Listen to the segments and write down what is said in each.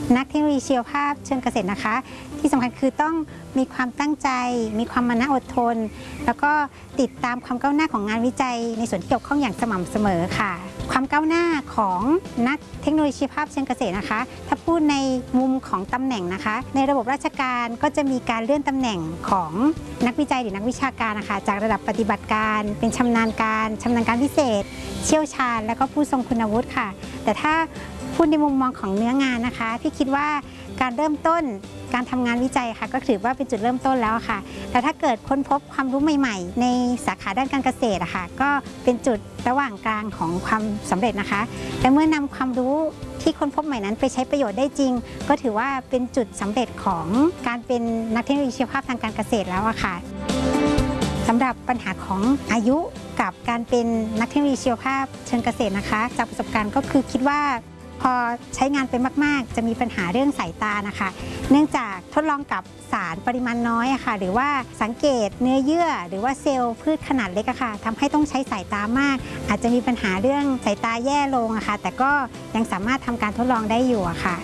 นักเทคโนโลยีชีวภาพเชิงเกษตรนะคะที่สำคัญคือต้องมีความตั้งใจมีความมานะอดทนแล้วก็ติดตามความก้าวหน้าของงานวิจัยในส่วนที่เกี่ยวข้องอย่างสม่ำเสมอค่ะความก้าวหน้าของนักเทคโนโลยีชีวภาพเชิงเกษตรนะคะถ้าพูดในมุมของตำแหน่งนะคะในระบบราชการก็จะมีการเลื่อนตำแหน่งของนักวิจัยหรือนักวิชาการนะคะจากระดับปฏิบัติการเป็นชำนาญการพิเศษเชี่ยวชาญและก็ผู้ทรงคุณวุฒิค่ะแต่ถ้าพูดในมุมมองของเนื้องานนะคะพี่คิดว่าการเริ่มต้นการทำงานวิจัยค่ะก็ถือว่าเป็นจุดเริ่มต้นแล้วค่ะแต่ถ้าเกิดค้นพบความรู้ใหม่ๆในสาขาด้านการเกษตรค่ะก็เป็นจุดระหว่างกลางของความสำเร็จนะคะและเมื่อนำความรู้ที่ค้นพบใหม่นั้นไปใช้ประโยชน์ได้จริงก็ถือว่าเป็นจุดสำเร็จของการเป็นนักเทคโนโลยีชีวภาพทางการเกษตรแล้วค่ะสำหรับปัญหาของอายุกับการเป็นนักเทคโนโลยีชีวภาพเชิงเกษตรนะคะจากประสบการณ์ก็คือคิดว่าพอใช้งานไปมากๆจะมีปัญหาเรื่องสายตานะคะเนื่องจากทดลองกับสารปริมาณน้อยค่ะหรือว่าสังเกตเนื้อเยื่อหรือว่าเซลล์พืชขนาดเล็กค่ะทำให้ต้องใช้สายตามากอาจจะมีปัญหาเรื่องสายตาแย่ลงค่ะแต่ก็ยังสามารถทำการทดลองได้อยู่ค่ะ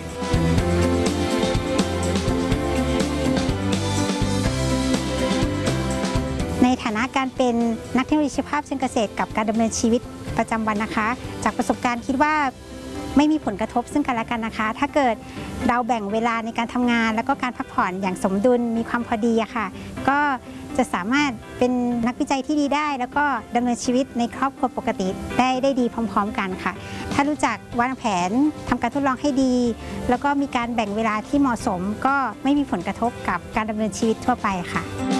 ในฐานะการเป็นนักเทคโนโลยีชีวภาพเชิงเกษตรกับการดำเนินชีวิตประจำวันนะคะจากประสบการณ์คิดว่าไม่มีผลกระทบซึ่งกันและกันนะคะถ้าเกิดเราแบ่งเวลาในการทำงานแล้วก็การพักผ่อนอย่างสมดุลมีความพอดีค่ะก็จะสามารถเป็นนักวิจัยที่ดีได้แล้วก็ดำเนินชีวิตในครอบครัวปกติได้ดีพร้อมๆกันค่ะถ้ารู้จักวางแผนทำการทดลองให้ดีแล้วก็มีการแบ่งเวลาที่เหมาะสมก็ไม่มีผลกระทบกับการดำเนินชีวิตทั่วไปค่ะ